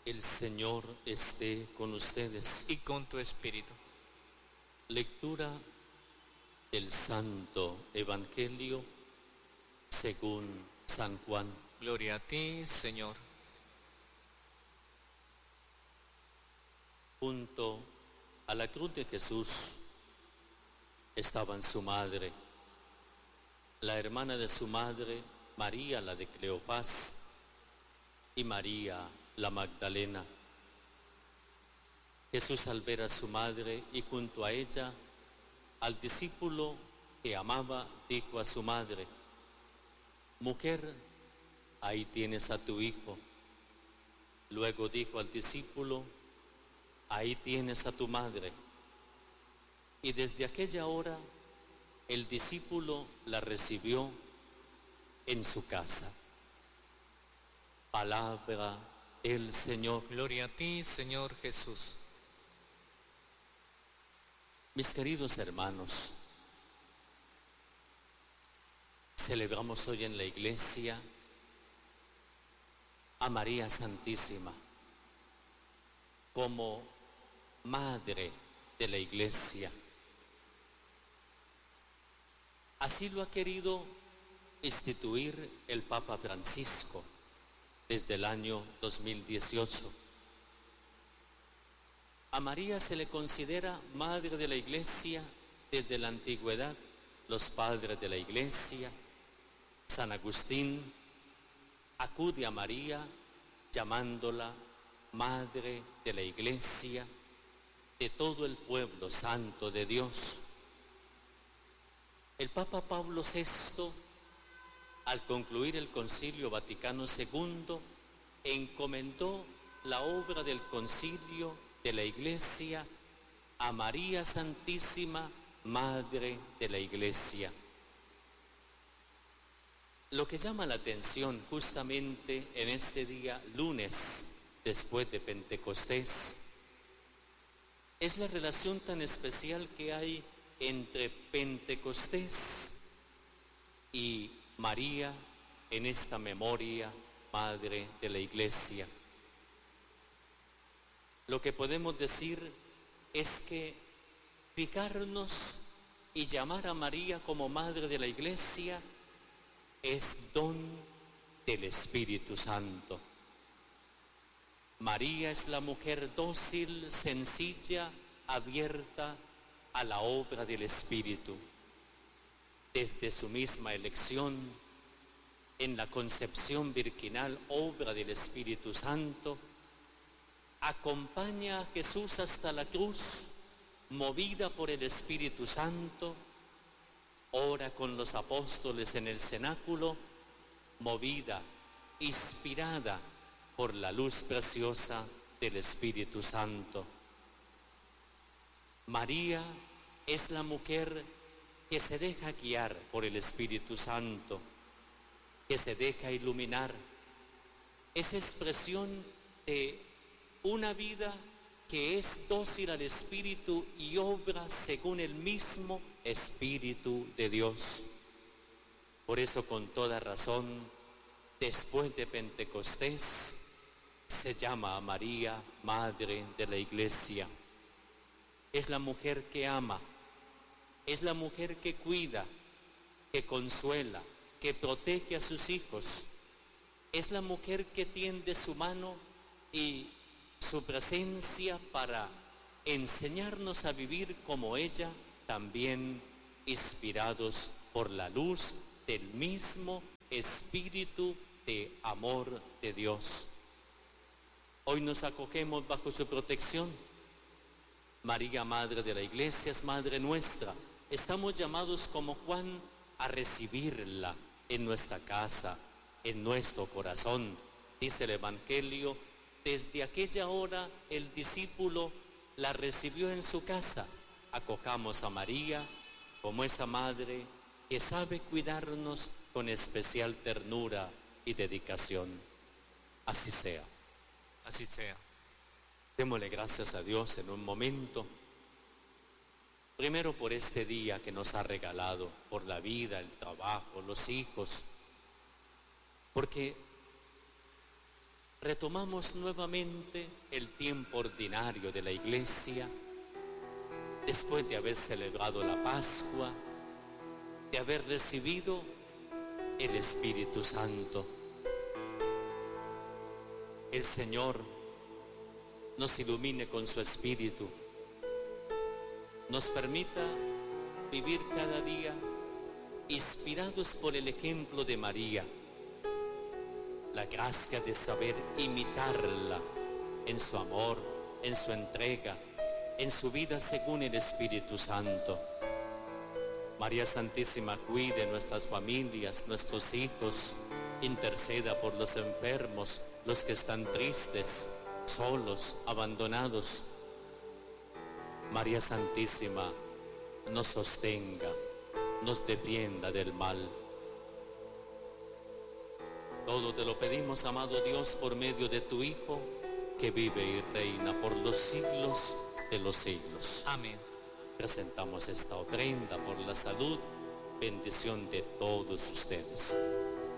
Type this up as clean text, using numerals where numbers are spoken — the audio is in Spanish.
El Señor esté con ustedes. Y con tu espíritu. Lectura del Santo Evangelio según San Juan. Gloria a ti, Señor. Junto a la cruz de Jesús estaban su madre, la hermana de su madre, María, la de Cleofás, y María, la Magdalena. Jesús, al ver a su madre y junto a ella al discípulo que amaba, dijo a su madre: Mujer, ahí tienes a tu hijo. Luego dijo al discípulo: Ahí tienes a tu madre. Y desde aquella hora el discípulo la recibió en su casa. Palabra del Señor. Gloria a ti, Señor Jesús. Mis queridos hermanos, celebramos hoy en la iglesia a María Santísima como Madre de la Iglesia. Así lo ha querido instituir el Papa Francisco desde el año 2018. A María se le considera Madre de la Iglesia desde la antigüedad. Los padres de la Iglesia, San Agustín, acude a María llamándola Madre de la Iglesia, de todo el pueblo santo de Dios. El Papa Pablo VI, al concluir el Concilio Vaticano II, encomendó la obra del concilio de la Iglesia a María Santísima, Madre de la Iglesia. Lo que llama la atención justamente en este día, lunes, después de Pentecostés, es la relación tan especial que hay entre Pentecostés y María en esta memoria, Madre de la Iglesia. Lo que podemos decir es que fijarnos y llamar a María como Madre de la Iglesia es don del Espíritu Santo. María es la mujer dócil, sencilla, abierta a la obra del Espíritu. Desde su misma elección, en la concepción virginal, obra del Espíritu Santo, acompaña a Jesús hasta la cruz, movida por el Espíritu Santo, ora con los apóstoles en el cenáculo, movida, inspirada por la luz preciosa del Espíritu Santo. María es la mujer que se deja guiar por el Espíritu Santo, que se deja iluminar. Es expresión de una vida que es dócil al Espíritu y obra según el mismo Espíritu de Dios. Por eso, con toda razón, después de Pentecostés, se llama a María Madre de la Iglesia. Es la mujer que ama, es la mujer que cuida, que consuela, que protege a sus hijos. Es la mujer que tiende su mano y su presencia para enseñarnos a vivir como ella, también inspirados por la luz del mismo Espíritu de amor de Dios. Hoy nos acogemos bajo su protección. María, Madre de la Iglesia, es Madre nuestra. Estamos llamados como Juan a recibirla en nuestra casa, en nuestro corazón. Dice el Evangelio: desde aquella hora el discípulo la recibió en su casa. Acojamos a María como esa madre que sabe cuidarnos con especial ternura y dedicación. Así sea. Así sea. Démosle gracias a Dios en un momento. Primero por este día que nos ha regalado, por la vida, el trabajo, los hijos. Porque retomamos nuevamente el tiempo ordinario de la Iglesia, después de haber celebrado la Pascua, de haber recibido el Espíritu Santo. El Señor nos ilumine con su Espíritu, nos permita vivir cada día inspirados por el ejemplo de María, la gracia de saber imitarla en su amor, en su entrega, en su vida según el Espíritu Santo. María Santísima, cuide nuestras familias, nuestros hijos, interceda por los enfermos, los que están tristes, solos, abandonados. María Santísima, nos sostenga, nos defienda del mal. Todo te lo pedimos, amado Dios, por medio de tu Hijo, que vive y reina por los siglos de los siglos. Amén. Presentamos esta ofrenda por la salud, bendición de todos ustedes.